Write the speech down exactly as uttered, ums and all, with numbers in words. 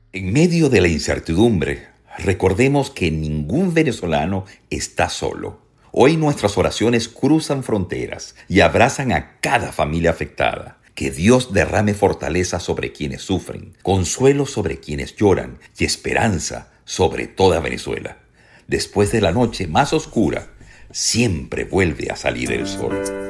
En medio de la incertidumbre, recordemos que ningún venezolano está solo. Hoy nuestras oraciones cruzan fronteras y abrazan a cada familia afectada. Que Dios derrame fortaleza sobre quienes sufren, consuelo sobre quienes lloran y esperanza sobre toda Venezuela. Después de la noche más oscura, siempre vuelve a salir el sol.